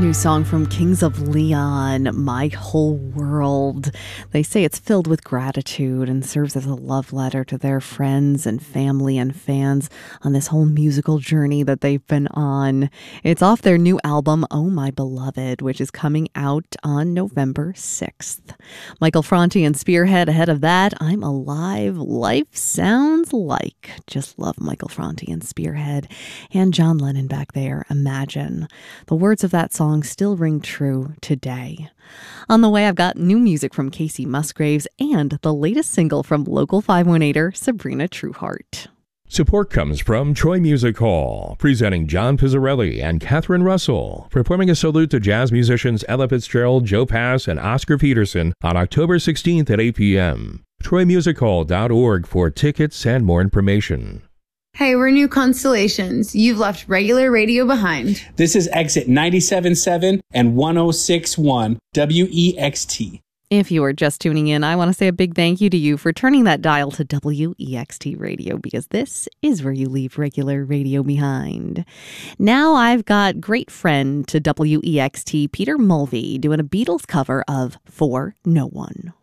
New song from Kings of Leon, My Whole World. They say it's filled with gratitude and serves as a love letter to their friends and family and fans on this whole musical journey that they've been on. It's off their new album, Oh My Beloved, which is coming out on November 6th. Michael Franti and Spearhead ahead of that, I'm Alive, Life Sounds Like. Just love Michael Franti and Spearhead. And John Lennon back there, Imagine. The words of that song still ring true today. On the way, I've got new music from Casey Musgraves and the latest single from local 518er Sabrina Trueheart. Support comes from Troy Music Hall, presenting John Pizzarelli and Catherine Russell, performing a salute to jazz musicians Ella Fitzgerald, Joe Pass, and Oscar Peterson on October 16th at 8 p.m. TroyMusicHall.org for tickets and more information. Hey, we're New Constellations. You've left regular radio behind. This is Exit 97.7 and 106.1 WEXT. If you are just tuning in, I want to say a big thank you to you for turning that dial to WEXT Radio, because this is where you leave regular radio behind. Now I've got great friend to WEXT, Peter Mulvey, doing a Beatles cover of For No One.